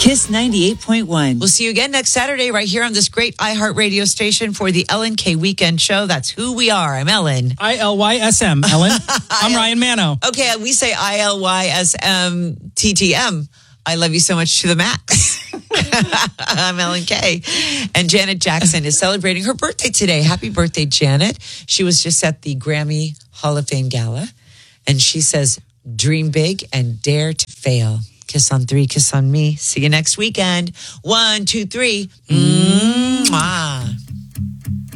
Kiss 98.1. We'll see you again next Saturday right here on this great iHeartRadio station for the Ellen K Weekend Show. That's who we are. I'm Ellen. ILYSM, Ellen. I'm Ryan Mano. Okay, we say ILYSMTTM. I love you so much to the max. I'm Ellen K. And Janet Jackson is celebrating her birthday today. Happy birthday, Janet. She was just at the Grammy Hall of Fame Gala. And she says, dream big and dare to fail. Kiss on 3, kiss on me. See you next weekend. 1, 2, 3. Mwah.